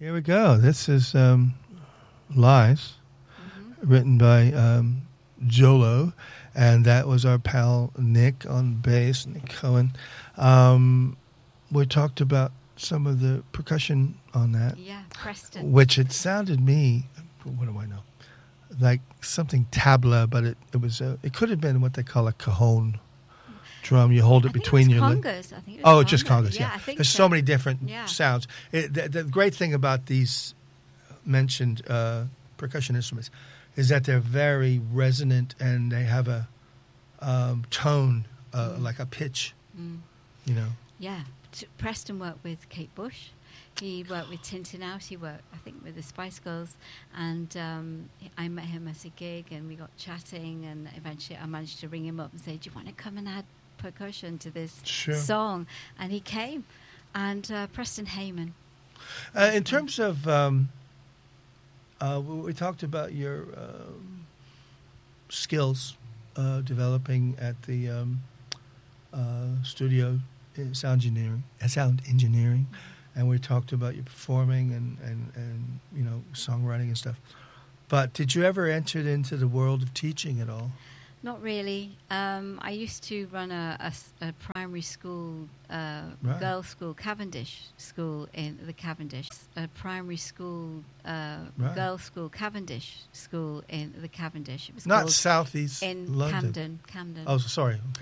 Here we go. This is Lies, written by Jolo, and that was our pal Nick on bass, Nick Cohen. We talked about some of the percussion on that. Yeah, Preston. Which it sounded me, what do I know, like something tabla, but it was it could have been what they call a cajon drum. You hold it between your lips. I think it was congas. Just congas. Yeah, I think there's so many different sounds. The great thing about these mentioned percussion instruments is that they're very resonant and they have a tone, like a pitch. You know. Yeah, Preston worked with Kate Bush. He worked with Tintin House. He worked, I think, with the Spice Girls. And I met him at a gig and we got chatting. And eventually I managed to ring him up and say, do you want to come and add percussion to this song? And he came. And Preston Heyman. In terms of, we talked about your skills developing at the studio sound engineering. And we talked about your performing and you know, songwriting and stuff. But did you ever enter into the world of teaching at all? Not really. I used to run a primary school, girls' school, Cavendish School in the Cavendish. A primary school, girls' school, Cavendish School in the Cavendish. It was not Southeast in London. Camden. Oh, sorry. Okay.